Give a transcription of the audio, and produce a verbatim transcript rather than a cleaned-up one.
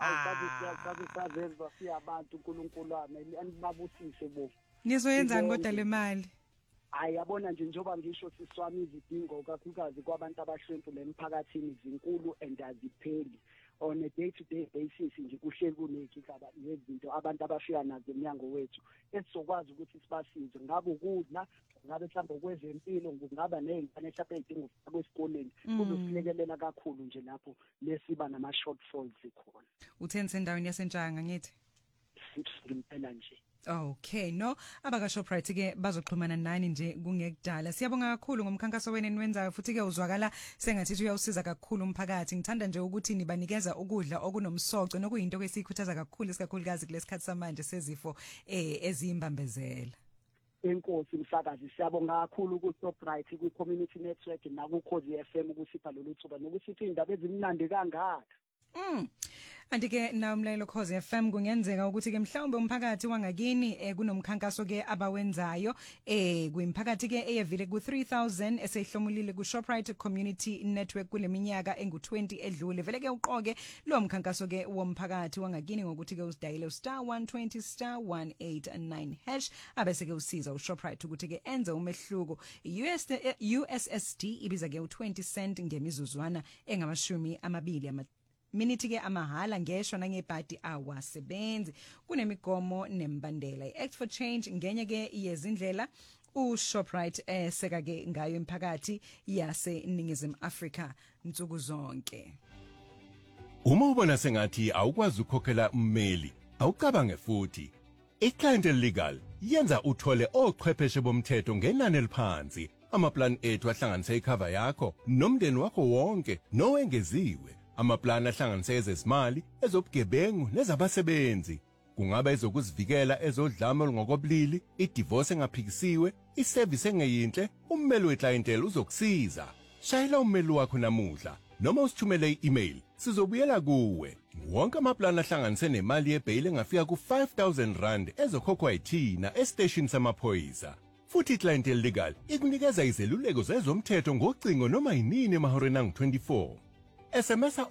awusabe siyasabe sazenza siyabantu uNkulunkulu wami anibabusise bo. Nizoyenzani kodwa le mali? Hayi yabona nje njoba ngisho siswami izidingo kakhulukazi kwabantu abahlwempu lemphakathini zinkulu and azipheli. On a day to day basis nje kuhleli kunenkinga nezinto abantu abafika nazo eminyango wethu esizokwazi ukuthi sibasize ngabe ukudla ngabe mhlawumbe kwezempilo ngingaba nezingane mhlawumbe ezidinga ukufika esikoleni kuzosilekelela kakhulu nje lapho lesiba nama shortfalls khona. Utheni sendaweni yaseNtshanga ngithi? Ngimpela nje. Okay, no, abaka Shoprite ke bazoxhumana nani nje kungekudala. Siyabonga kakhulu ngomkhankaso wena niwenzayo futhi ke uzwakala sengathi uyawusiza kakhulu umphakathi. Ngithanda nje ukuthi nibanikeza ukudla okunomsoco nokuyinto kwesikhuthaza kakhulu isikakhulukazi kulesikhathi samanje sezifo eh ezimbambezela. Enkosi msakazi siyabonga kakhulu ku Shoprite ku community network na ku Khosi F M ukusipha lolu thuba nokusithi indaba ezimnandi kangaka. Mm. Andike na umlayelo Khosi F M kungenzeka ukuthi ke mhlawumbe umphakathi wangakini eh, kunomkhankaso ke abawenzayo eh kwimphakathi ke eyevile ku three thousand esehlomulile ku Shoprite Community Network kuleminyaka engu twenty edlule vele ke uqoke lo mkhankaso ke womphakathi wangakini ngokuthi ke usidayile star one twenty star one eight nine hash abese ke usiza u Shoprite ukuthi ke enze umehluko. U S S D ibiza ke u twenty cent ngemizuzwana engamashumi amabili ama Minute ke amahala ngeshwa nangebhadi awasebenzi kunemigomo nembandela. Act for Change ngenye ke yezindlela u Shoprite eseka ke ngayo imphakathi yase Ningizimu Afrika nsuku zonke. Uma ubona sengathi awukwazi ukukhokhela ummeli awucabange futhi iClient Legal yenza uthole ochwepheshe bomthetho ngenani eliphansi. Amaplan ethu ahlanganisa icover yakho nomndeni wakho wonke nowengeziwe. Amaplan ahlanganisa ezezimali, ezobugebengu nezabasebenzi. Kungaba ezokuzivikela ezodlame olungokobulili, idivorce engaphikisiwe, iservice engeyinhle, ummeli weclientele uzokusiza. Shayela ummeli wakho namuhla noma usithumele i-email sizobuyela kuwe. Wonke amaplan ahlanganise nemali yebail engafika ku five thousand rand ezokhokhwa yithina estation samaphoyisa. Futhi iClient Legal ikunikeza izeluleko zezomthetho ngocingo noma yinini emahoreni angu twenty-four. S M S